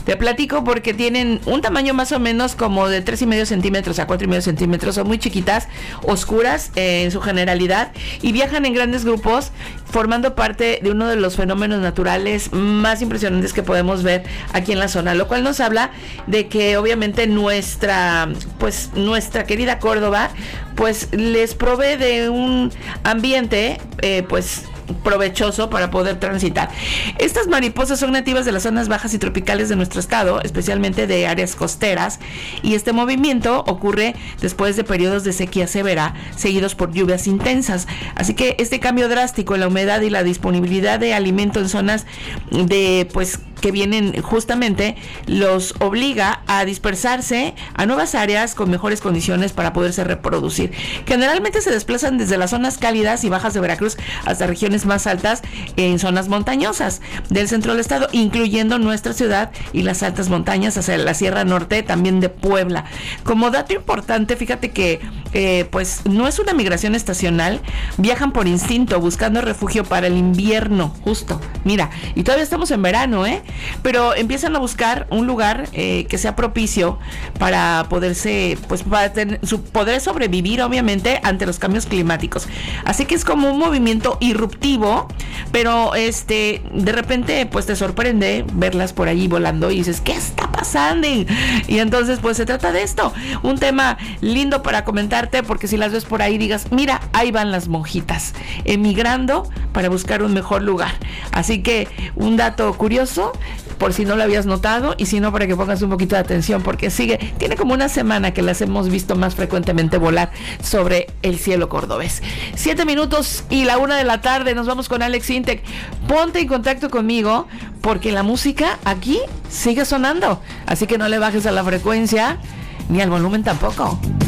Te platico porque tienen un tamaño más o menos como de 3,5 centímetros a 4,5 centímetros. Son muy chiquitas, oscuras en su generalidad y viajan en grandes grupos, formando parte de uno de los fenómenos naturales más impresionantes que podemos ver aquí en la zona, lo cual nos habla de que obviamente nuestra querida Córdoba pues les provee de un ambiente pues provechoso para poder transitar. Estas mariposas son nativas de las zonas bajas y tropicales de nuestro estado, especialmente de áreas costeras, y este movimiento ocurre después de periodos de sequía severa seguidos por lluvias intensas. Así que este cambio drástico en la humedad y la disponibilidad de alimento en zonas de que vienen justamente los obliga a dispersarse a nuevas áreas con mejores condiciones para poderse reproducir. Generalmente se desplazan desde las zonas cálidas y bajas de Veracruz hasta regiones más altas en zonas montañosas del centro del estado, incluyendo nuestra ciudad y las altas montañas hacia la Sierra Norte, también de Puebla. Como dato importante, fíjate que pues no es una migración estacional, viajan por instinto buscando refugio para el invierno, justo, mira, y todavía estamos en verano, pero empiezan a buscar un lugar que sea propicio para poderse, pues para poder sobrevivir obviamente ante los cambios climáticos. Así que es como un movimiento irruptivo, pero de repente pues te sorprende verlas por allí volando y dices, ¿qué está pasando? Y entonces pues se trata de esto, un tema lindo para comentarte, porque si las ves por ahí digas, mira, ahí van las monjitas emigrando para buscar un mejor lugar. Así que un dato curioso, por si no lo habías notado, y si no, para que pongas un poquito de atención, porque tiene como una semana que las hemos visto más frecuentemente volar sobre el cielo cordobés. 7 minutos y la 1 de la tarde, nos vamos con Alex Intec. Ponte en contacto conmigo, porque la música aquí sigue sonando, así que no le bajes a la frecuencia, ni al volumen tampoco.